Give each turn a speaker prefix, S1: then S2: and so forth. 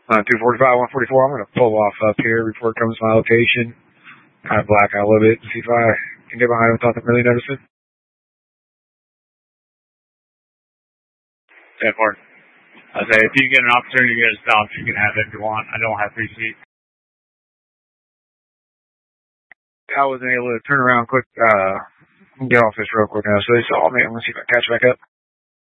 S1: 245, 144. I'm going to pull off up here before it comes to my location. Kind of black out a little bit. See if I can get behind without them really noticing.
S2: 10-4. I say, if you get an opportunity to get a stop, you can have it if you want. I don't have free seats.
S1: I wasn't able to turn around quick, get off this real quick now. So they saw me. I'm going to see if I can catch back up.